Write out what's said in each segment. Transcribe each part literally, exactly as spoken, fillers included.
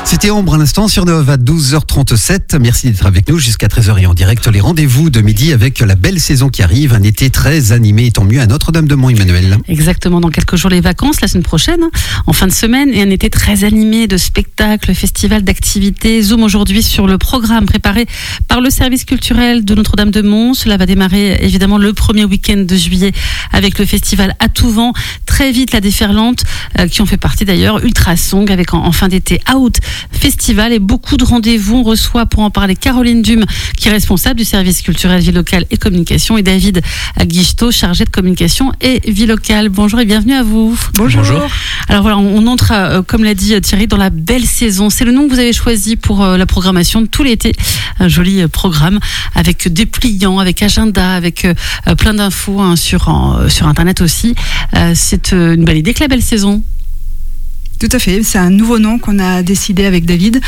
C'était Ombre à l'instant sur Nova à douze heures trente-sept. Merci d'être avec nous jusqu'à treize heures et en direct. Les rendez-vous de midi avec la belle saison qui arrive. Un été très animé et tant mieux à Notre-Dame-de-Mont, Emmanuel. Exactement, dans quelques jours les vacances, la semaine prochaine, en fin de semaine. Et un été très animé de spectacles, festivals, d'activités. Zoom aujourd'hui sur le programme préparé par le service culturel de Notre-Dame-de-Mont. Cela va démarrer évidemment le premier week-end de juillet avec le festival À tout vent. Très vite la déferlante euh, qui en fait partie d'ailleurs. Ultrasong avec en, en fin d'été Out Festival et beaucoup de rendez-vous. On reçoit pour en parler Caroline Dume qui est responsable du service culturel vie locale et communication et David Guichetot chargé de communication et vie locale. Bonjour et bienvenue à vous. Bonjour. Bonjour. Alors voilà, on entre euh, comme l'a dit Thierry dans la belle saison. C'est le nom que vous avez choisi pour euh, la programmation de tout l'été. Un joli euh, programme avec dépliant, avec agenda, avec euh, plein d'infos hein, sur, en, sur internet aussi. Euh, c'est euh, une belle idée que la belle saison. Tout à fait, c'est un nouveau nom qu'on a décidé avec David.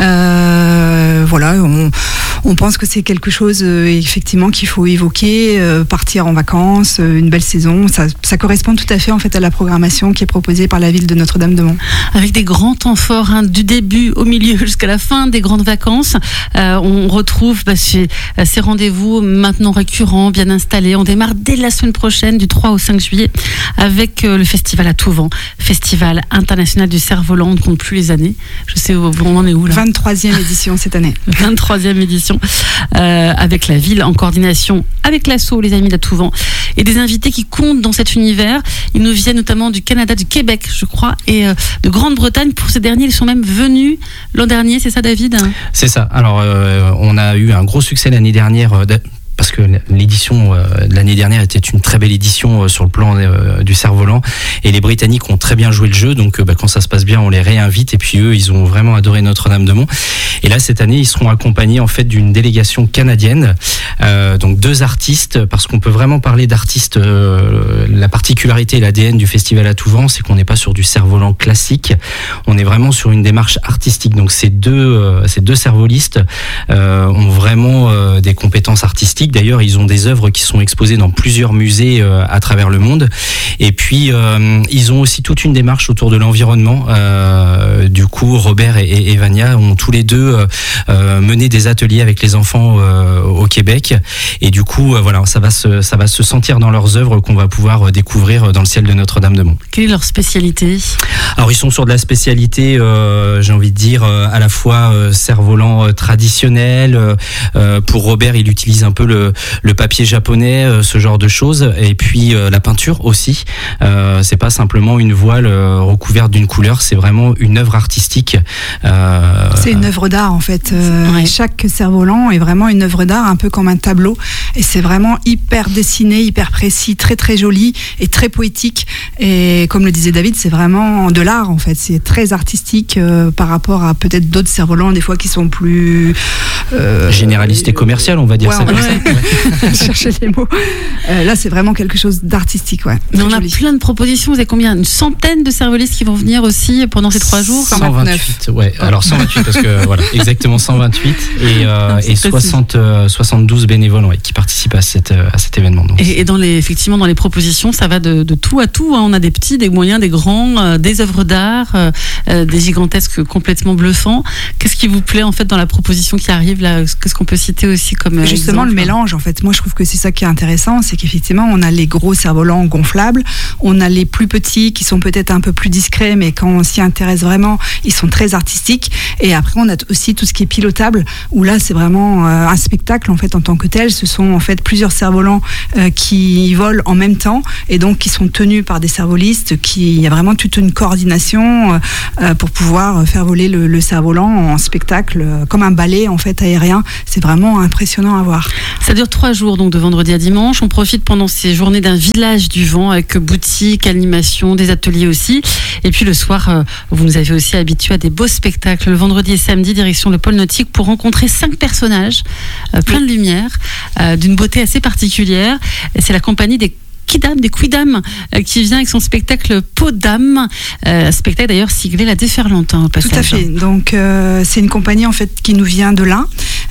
Euh, voilà, on, on pense que c'est quelque chose euh, effectivement qu'il faut évoquer, euh, partir en vacances, euh, une belle saison. Ça, ça correspond tout à fait en fait à la programmation qui est proposée par la ville de Notre-Dame-de-Mont. Avec des grands temps forts, hein, du début au milieu jusqu'à la fin des grandes vacances, euh, on retrouve bah, ces, ces rendez-vous maintenant récurrents, bien installés. On démarre dès la semaine prochaine, du trois au cinq juillet, avec euh, le festival À tout vent, festival international du cerf-volant. On ne compte plus les années. Je sais où on en est où là. vingt-troisième édition cette année. vingt-troisième édition euh, avec la ville en coordination avec l'asso les amis d'À tout vent et des invités qui comptent dans cet univers. Ils nous viennent notamment du Canada, du Québec, je crois, et euh, de Grande-Bretagne. Pour ces derniers, ils sont même venus l'an dernier. C'est ça, David ? C'est ça. Alors, euh, on a eu un gros succès l'année dernière. Euh, parce que l'édition euh, de l'année dernière était une très belle édition euh, sur le plan euh, du cerf-volant et les Britanniques ont très bien joué le jeu, donc euh, bah, quand ça se passe bien on les réinvite et puis eux ils ont vraiment adoré Notre-Dame-de-Mont et là cette année ils seront accompagnés en fait d'une délégation canadienne, euh, donc deux artistes, parce qu'on peut vraiment parler d'artistes. Euh, la particularité et l'A D N du festival À tout vent, c'est qu'on n'est pas sur du cerf-volant classique, on est vraiment sur une démarche artistique. Donc ces deux, euh, ces deux cerf-volistes euh, ont vraiment euh, des compétences artistiques. D'ailleurs, ils ont des œuvres qui sont exposées dans plusieurs musées euh, à travers le monde. Et puis, euh, ils ont aussi toute une démarche autour de l'environnement. Euh, du coup, Robert et, et Vania ont tous les deux euh, mené des ateliers avec les enfants euh, au Québec. Et du coup, euh, voilà, ça va se, ça va se sentir dans leurs œuvres qu'on va pouvoir découvrir dans le ciel de Notre-Dame-de-Mont. Quelle est leur spécialité ? Alors, ils sont sur de la spécialité, euh, j'ai envie de dire, euh, à la fois euh, cerf-volant euh, traditionnel. Euh, pour Robert, il utilise un peu le Le, le papier japonais, euh, ce genre de choses, et puis euh, la peinture aussi. Euh, c'est pas simplement une voile euh, recouverte d'une couleur, c'est vraiment une œuvre artistique. Euh, c'est une œuvre d'art en fait. Euh, ouais. Chaque cerf-volant est vraiment une œuvre d'art, un peu comme un tableau, et c'est vraiment hyper dessiné, hyper précis, très très joli et très poétique. Et comme le disait David, c'est vraiment de l'art en fait. C'est très artistique euh, par rapport à peut-être d'autres cerfs-volants des fois qui sont plus euh, généralistes et commercial, on va dire ouais, ça comme ça. Ouais. Chercher les mots. Euh, là, c'est vraiment quelque chose d'artistique, ouais. Mais on a plein de propositions. Vous avez combien ? Une centaine de cerf-volistes qui vont venir aussi pendant ces trois jours ? cent vingt-huit, ouais. Oh. Alors cent vingt-huit parce que voilà, exactement cent vingt-huit et, euh, non, et soixante, euh, soixante-douze bénévoles ouais, qui participent à, cette, à cet événement. Donc. Et, et dans les, effectivement, dans les propositions, ça va de, de tout à tout. Hein. On a des petits, des moyens, des grands, euh, des œuvres d'art, euh, euh, des gigantesques complètement bluffants. Qu'est-ce qui vous plaît en fait dans la proposition qui arrive là ? Qu'est-ce qu'on peut citer aussi comme euh, justement exemple, le mélange en fait. Moi, je trouve que c'est ça qui est intéressant, c'est qu'effectivement, on a les gros cerfs-volants gonflables, on a les plus petits qui sont peut-être un peu plus discrets, mais quand on s'y intéresse vraiment, ils sont très artistiques. Et après, on a aussi tout ce qui est pilotable, où là, c'est vraiment euh, un spectacle en fait en tant que tel. Ce sont en fait plusieurs cerfs-volants euh, qui volent en même temps, et donc qui sont tenus par des cerf-volistes. Qui, il y a vraiment toute une coordination euh, pour pouvoir faire voler le, le cerf-volant en spectacle, euh, comme un ballet en fait aérien. C'est vraiment impressionnant à voir. Ça dure trois jours, donc de vendredi à dimanche. On profite pendant ces journées d'un village du vent avec boutique, animation, des ateliers aussi. Et puis le soir, euh, vous nous avez aussi habitués à des beaux spectacles. Le vendredi et samedi, direction le pôle nautique pour rencontrer cinq personnages, euh, plein de lumière, euh, d'une beauté assez particulière. Et c'est la compagnie des Quidam, des Quidam, euh, qui vient avec son spectacle Peau d'âme, euh, spectacle d'ailleurs siglé La Déferlante hein, au passage. Tout à fait. Donc euh, c'est une compagnie en fait qui nous vient de l'Ain,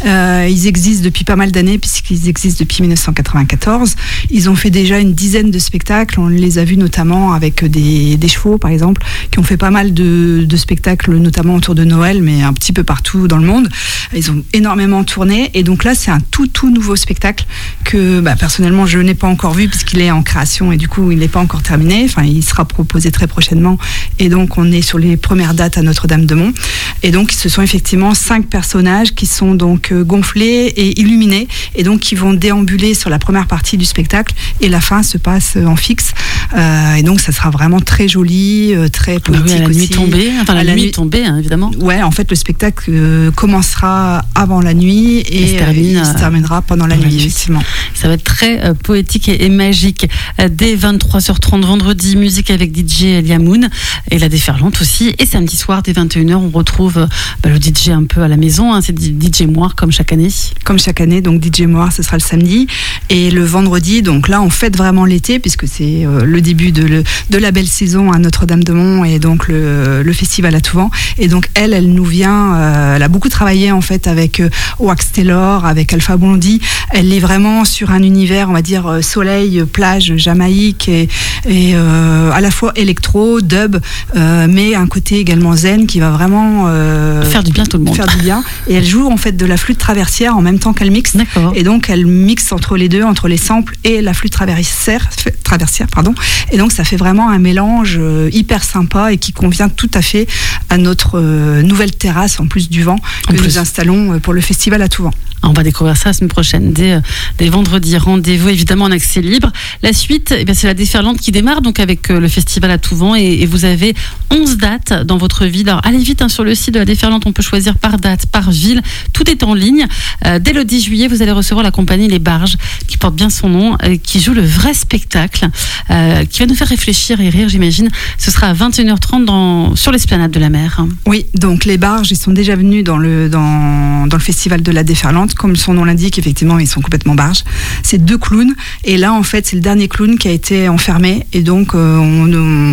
Euh, ils existent depuis pas mal d'années puisqu'ils existent depuis mille neuf cent quatre-vingt-quatorze. Ils ont fait déjà une dizaine de spectacles. On les a vus notamment avec des, des chevaux, par exemple, qui ont fait pas mal de, de spectacles, notamment autour de Noël, mais un petit peu partout dans le monde. Ils ont énormément tourné. Et donc là, c'est un tout, tout nouveau spectacle que bah, personnellement, je n'ai pas encore vu puisqu'il est en création et du coup, il n'est pas encore terminé. Enfin, il sera proposé très prochainement. Et donc, on est sur les premières dates à Notre-Dame-de-Mont. Et donc, ce sont effectivement cinq personnages qui sont donc euh, gonflés et illuminés et donc qui vont déambuler sur la première partie du spectacle et la fin se passe en fixe. Euh, et donc, ça sera vraiment très joli, euh, très poétique oui, à la aussi. nuit tombée, enfin la, la nuit, nuit tombée, hein, évidemment. Ouais, en fait, le spectacle euh, commencera avant la nuit et, et se, termine, euh, il se terminera pendant la, nuit, la nuit, effectivement. Ça va être très euh, poétique et, et magique. Euh, dès vingt-trois heures trente vendredi, musique avec D J Elia Moon et la déferlante aussi. Et samedi soir, dès vingt et une heures, on retrouve euh, bah, le D J un peu à la maison. Hein, c'est D J Moir comme chaque année. Comme chaque année, donc D J Moir, ce sera le samedi. Et le vendredi, donc là, on fête vraiment l'été puisque c'est euh, le début de, le, de la belle saison à Notre-Dame-de-Mont et donc le, le festival à Touvent. Et donc elle, elle nous vient, euh, elle a beaucoup travaillé en fait avec euh, Wax Taylor, avec Alpha Blondie. Elle est vraiment sur un univers, on va dire, euh, soleil, plage, Jamaïque et, et euh, à la fois électro, dub, euh, mais un côté également zen qui va vraiment euh, faire du bien tout le monde. Faire du bien. Et elle joue en fait de la flûte traversière en même temps qu'elle mixe. D'accord. Et donc elle mixe entre les deux, entre les samples et la flûte traversière, traversière pardon. Et donc ça fait vraiment un mélange euh, hyper sympa et qui convient tout à fait à notre euh, nouvelle terrasse en plus du vent que en nous plus. installons pour le festival à Touvent. On va découvrir ça la semaine prochaine, dès, dès vendredi. Rendez-vous évidemment en accès libre. La suite, eh bien, c'est la déferlante qui démarre donc avec le festival à Touvent et, et vous avez onze dates dans votre ville. Alors allez vite hein, sur le site de la déferlante, on peut choisir par date, par ville. Tout est en ligne. Euh, dès le dix juillet, vous allez recevoir la compagnie Les Barges qui porte bien son nom, euh, qui joue le vrai spectacle, euh, qui va nous faire réfléchir et rire, j'imagine. Ce sera à vingt et une heures trente dans, sur l'esplanade de la mer. Oui, donc Les Barges, ils sont déjà venus dans le, dans, dans le festival de la déferlante. Comme son nom l'indique, effectivement, ils sont complètement barges. C'est deux clowns. Et là, en fait, c'est le dernier clown qui a été enfermé. Et donc, euh, on,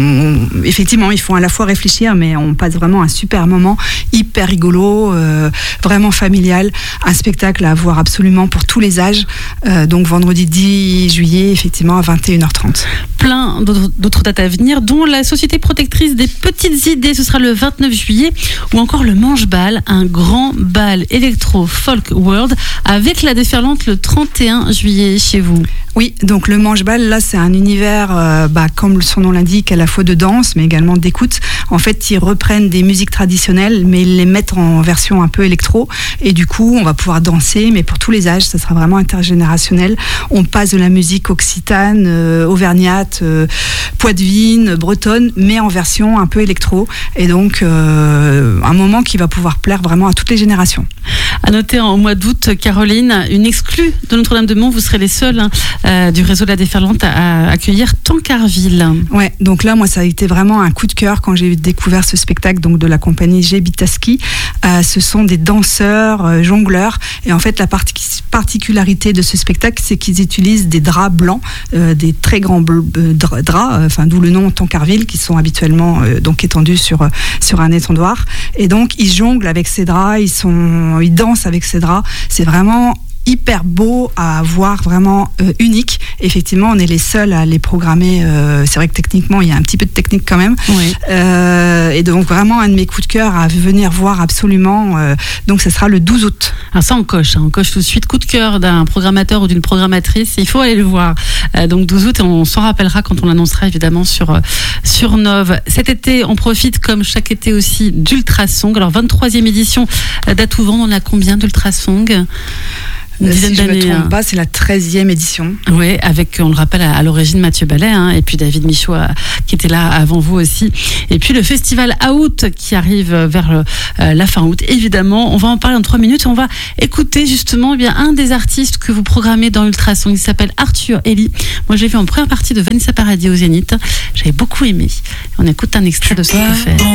on, effectivement, ils font à la fois réfléchir, mais on passe vraiment un super moment, hyper rigolo, euh, vraiment familial. Un spectacle à voir absolument pour tous les âges. Euh, donc, vendredi dix juillet, effectivement, à vingt et une heures trente. Plein d'autres, d'autres dates à venir, dont la Société protectrice des petites idées, ce sera le vingt-neuf juillet, ou encore le Manche-Bal, un grand bal électro-folk world avec la déferlante le trente et un juillet chez vous. Oui, donc le Manche-Bal, là, c'est un univers, euh, bah, comme son nom l'indique, à la fois de danse, mais également d'écoute. En fait, ils reprennent des musiques traditionnelles, mais ils les mettent en version un peu électro. Et du coup, on va pouvoir danser, mais pour tous les âges, ça sera vraiment intergénérationnel. On passe de la musique occitane, euh, auvergnate, euh, poitevine, bretonne, mais en version un peu électro. Et donc, euh, un moment qui va pouvoir plaire vraiment à toutes les générations. À noter en mois d'août, Caroline, une exclue de Notre-Dame-de-Mont, vous serez les seuls hein, euh, du réseau de la déferlante à, à accueillir Tancarville. Ouais, donc là, moi, ça a été vraiment un coup de cœur quand j'ai découvert ce spectacle donc de la compagnie Jebitaski. Euh, ce sont des danseurs, euh, jongleurs, et en fait, la partic- particularité de ce spectacle, c'est qu'ils utilisent des draps blancs, euh, des très grands bl- euh, draps, euh, enfin d'où le nom Tancarville, qui sont habituellement euh, donc étendus sur euh, sur un étendoir. Et donc, ils jonglent avec ces draps, ils sont, ils dansent avec ces draps. C'est vraiment hyper beau à voir, vraiment euh, unique. Effectivement, on est les seuls à les programmer. Euh, c'est vrai que techniquement, il y a un petit peu de technique quand même. Oui. Euh, et donc, vraiment, un de mes coups de cœur à venir voir absolument. Euh, donc, ça sera le douze août. Alors ça, on coche. Hein, on coche tout de suite coup de cœur d'un programmateur ou d'une programmatrice. Il faut aller le voir. Euh, donc, douze août, et on s'en rappellera quand on l'annoncera, évidemment, sur, euh, sur Nove. Cet été, on profite, comme chaque été aussi, d'Ultrasong. Alors, vingt-troisième édition d'Atouvent. On a combien d'Ultrasong ? Une dizaine si je ne me d'années. trompe pas, c'est la treizième édition. Oui, avec, on le rappelle, à, à l'origine Mathieu Ballet, hein, et puis David Michaud euh, qui était là avant vous aussi. Et puis le festival Out qui arrive vers le, euh, la fin août, évidemment. On va en parler en trois minutes. On va écouter justement eh bien, un des artistes que vous programmez dans Ultrasong. Il s'appelle Arthur Ellie. Moi, je l'ai vu en première partie de Vanessa Paradis au Zénith. J'avais beaucoup aimé. On écoute un extrait de ce qu'il fait.